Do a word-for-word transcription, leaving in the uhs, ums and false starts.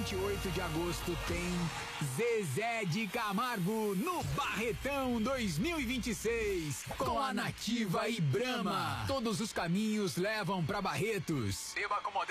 vinte e oito de agosto tem Zezé de Camargo no Barretão dois mil e vinte e seis com a Nativa e Brahma. Todos os caminhos levam pra Barretos. Beba com